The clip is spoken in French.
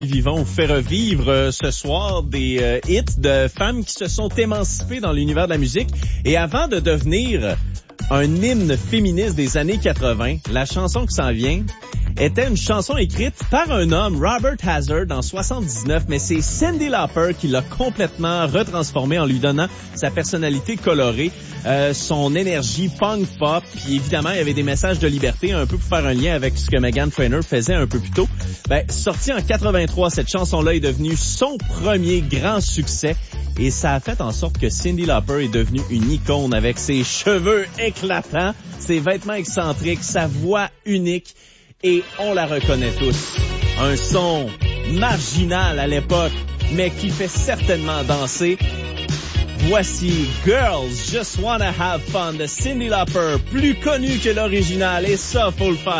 Vivons vous fait revivre ce soir des hits de femmes qui se sont émancipées dans l'univers de la musique. Et avant de devenir un hymne féministe des années 80, la chanson qui s'en vient était une chanson écrite par un homme, Robert Hazard, en 79, mais c'est Cyndi Lauper qui l'a complètement retransformé en lui donnant sa personnalité colorée, son énergie punk pop, puis évidemment, il y avait des messages de liberté, un peu pour faire un lien avec ce que Meghan Trainor faisait un peu plus tôt. Sortie en 83, cette chanson-là est devenue son premier grand succès. Et ça a fait en sorte que Cyndi Lauper est devenue une icône avec ses cheveux éclatants, ses vêtements excentriques, sa voix unique. Et on la reconnaît tous. Un son marginal à l'époque, mais qui fait certainement danser. Voici Girls Just Wanna Have Fun de Cyndi Lauper, plus connue que l'original, et ça, faut le faire.